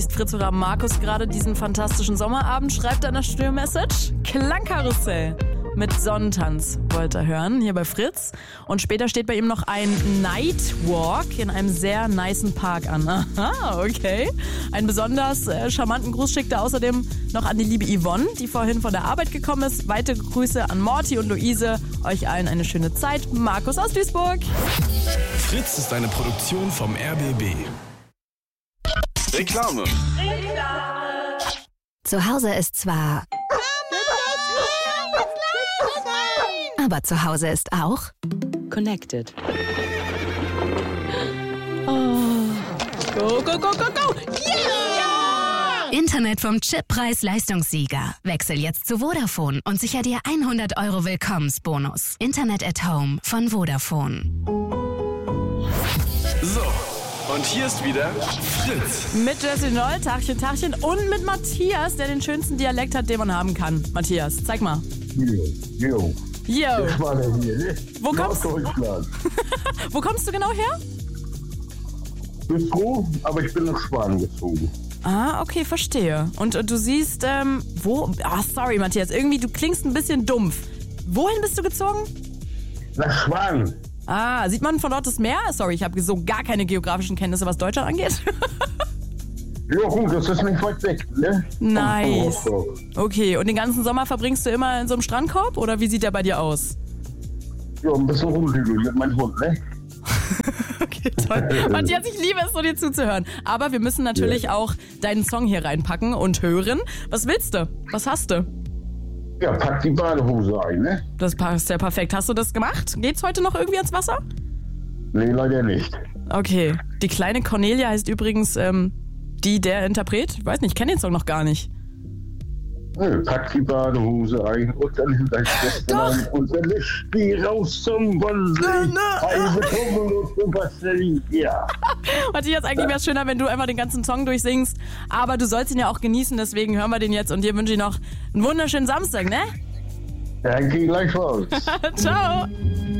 Fritz oder Markus gerade diesen fantastischen Sommerabend, schreibt er in der Studio-Message. Klangkarussell mit Sonnentanz wollte er hören, hier bei Fritz. Und später steht bei ihm noch ein Nightwalk in einem sehr nicen Park an. Aha, okay. Einen besonders charmanten Gruß schickt er außerdem noch an die liebe Yvonne, die vorhin von der Arbeit gekommen ist. Weitere Grüße an Morty und Luise. Euch allen eine schöne Zeit. Markus aus Duisburg. Fritz ist eine Produktion vom RBB. Reklame. Zu Hause ist zwar... Aber zu Hause ist auch... Connected. Go, go, go, go, go! Yeah! Internet vom Chippreis-Leistungssieger. Wechsel jetzt zu Vodafone und sicher dir 100 € Willkommensbonus. Internet at Home von Vodafone. So, und hier ist wieder Fritz. Mit Jessie Noll, Tachchen, Tachchen und mit Matthias, der den schönsten Dialekt hat, den man haben kann. Matthias, zeig mal. Jo. Yo. Das war der hier, ne? Wo kommst du? Wo kommst du genau her? Güstrow, aber ich bin nach Spanien gezogen. Ah, okay, verstehe. Und du siehst, wo... Ah, sorry, Matthias, irgendwie, du klingst ein bisschen dumpf. Wohin bist du gezogen? Nach Spanien. Ah, sieht man von dort das Meer? Sorry, ich habe so gar keine geografischen Kenntnisse, was Deutschland angeht. Ja gut, das ist nicht weit weg, ne? Nice. Okay, und den ganzen Sommer verbringst du immer in so einem Strandkorb? Oder wie sieht der bei dir aus? Ja, ein bisschen rumdüdeln mit meinem Hund, ne? Okay, toll. Matthias, ich liebe es, so dir zuzuhören. Aber wir müssen natürlich auch deinen Song hier reinpacken und hören. Was willst du? Was hast du? Ja, pack die Badehose ein, ne? Das passt ja perfekt. Hast du das gemacht? Geht's heute noch irgendwie ans Wasser? Nee, leider nicht. Okay. Die kleine Cornelia heißt übrigens, der Interpret? Ich weiß nicht, ich kenne den Song noch gar nicht. Nö, pack die Badehose ein und dann nimm dein Schwester an und dann lässt die raus zum Wannsee. Ja. Matthias, eigentlich wäre es schöner, wenn du einfach den ganzen Song durchsingst. Aber du sollst ihn ja auch genießen, deswegen hören wir den jetzt und dir wünsche ich noch einen wunderschönen Samstag, ne? Danke, gleichfalls. Ciao.